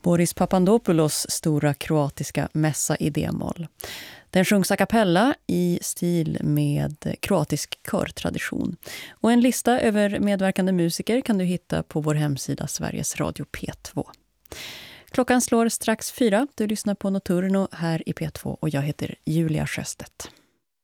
Boris Papandopoulos stora kroatiska mässa i D-moll. Den sjungs a cappella i stil med kroatisk körtradition. Och en lista över medverkande musiker kan du hitta på vår hemsida Sveriges Radio P2. Klockan slår strax 4. Du lyssnar på Nocturno här i P2 och jag heter Julia Sjöstedt.